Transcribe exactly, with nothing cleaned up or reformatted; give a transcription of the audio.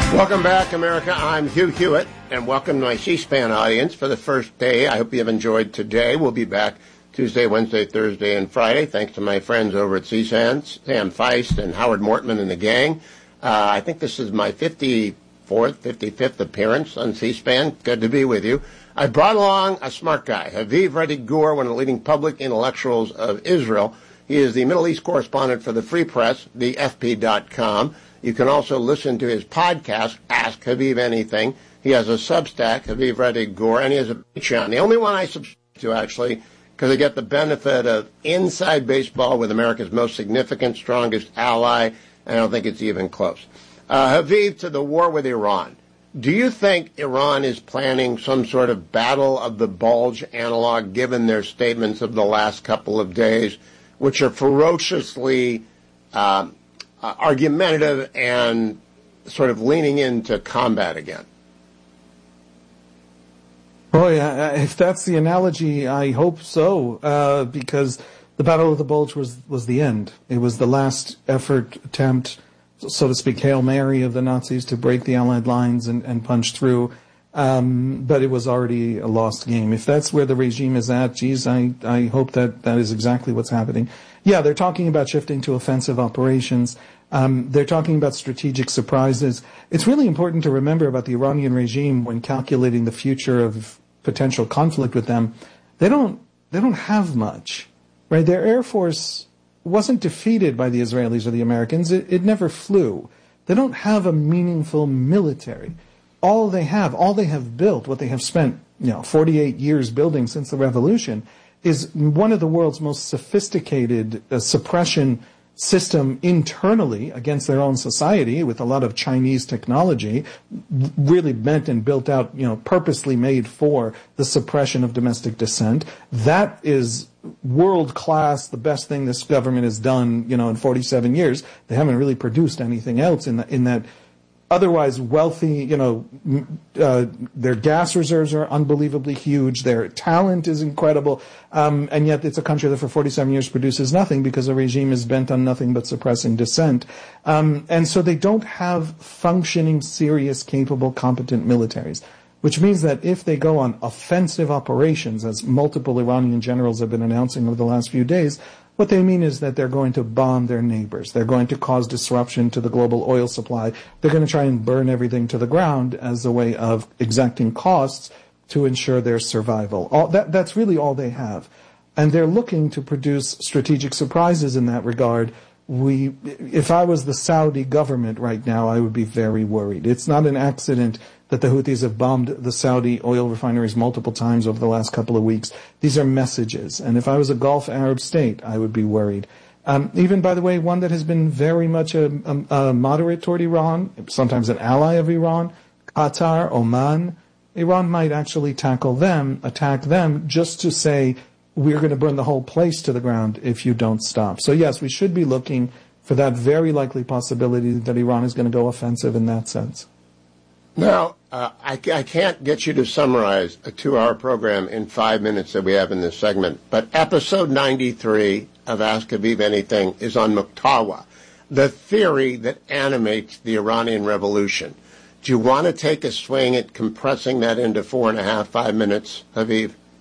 Welcome back, America. I'm Hugh Hewitt, and welcome to my C-SPAN audience for the first day. I hope you have enjoyed today. We'll be back Tuesday, Wednesday, Thursday, and Friday, thanks to my friends over at C-SPAN, Sam Feist and Howard Mortman and the gang. Uh, I think this is my fifty-fourth, fifty-fifth appearance on C-SPAN. Good to be with you. I brought along a smart guy, Haviv Rettig Gur, one of the leading public intellectuals of Israel. He is the Middle East correspondent for the Free Press, the F P dot com. You can also listen to his podcast, Ask Haviv Anything. He has a Substack, Haviv Rettig Gur, and he has a Patreon. The only one I subscribe to, actually, because I get the benefit of inside baseball with America's most significant, strongest ally, and I don't think it's even close. Uh, Haviv, to the war with Iran. Do you think Iran is planning some sort of battle of the bulge analog, given their statements of the last couple of days, which are ferociously um, uh, argumentative and sort of leaning into combat again? Boy, uh, if that's the analogy, I hope so, uh, because the Battle of the Bulge was, was the end. It was the last effort, attempt, so to speak, Hail Mary of the Nazis to break the Allied lines and, and punch through. Um, but it was already a lost game. If that's where the regime is at, geez, I, I hope that that is exactly what's happening. Yeah, they're talking about shifting to offensive operations. Um, they're talking about strategic surprises. It's really important to remember about the Iranian regime when calculating the future of potential conflict with them. They don't, they don't have much, right? Their Air Force wasn't defeated by the Israelis or the Americans. It, it never flew. They don't have a meaningful military. All they have, all they have built, what they have spent, you know, forty-eight years building since the revolution, is one of the world's most sophisticated uh, suppression system internally against their own society, with a lot of Chinese technology, really meant and built out, you know, purposely made for the suppression of domestic dissent. That is world class, the best thing this government has done, you know, in forty-seven years. They haven't really produced anything else in, the, in that otherwise wealthy, you know, uh, their gas reserves are unbelievably huge. Their talent is incredible. Um, and yet it's a country that for forty-seven years produces nothing because the regime is bent on nothing but suppressing dissent. Um, and so they don't have functioning, serious, capable, competent militaries, which means that if they go on offensive operations, as multiple Iranian generals have been announcing over the last few days, what they mean is that they're going to bomb their neighbors. They're going to cause disruption to the global oil supply. They're going to try and burn everything to the ground as a way of exacting costs to ensure their survival. All, that, that's really all they have. And they're looking to produce strategic surprises in that regard. We, if I was the Saudi government right now, I would be very worried. It's not an accident that the Houthis have bombed the Saudi oil refineries multiple times over the last couple of weeks. These are messages. And if I was a Gulf Arab state, I would be worried. Um, even, by the way, one that has been very much a, a, a moderate toward Iran, sometimes an ally of Iran, Qatar, Oman. Iran might actually tackle them, attack them, just to say, we're going to burn the whole place to the ground if you don't stop. So yes, we should be looking for that very likely possibility that Iran is going to go offensive in that sense. Now, uh, I, I can't get you to summarize a two-hour program in five minutes that we have in this segment, but episode ninety-three of Ask Haviv Anything is on Muqtawa, the theory that animates the Iranian Revolution. Do you want to take a swing at compressing that into four and a half, five minutes, Haviv?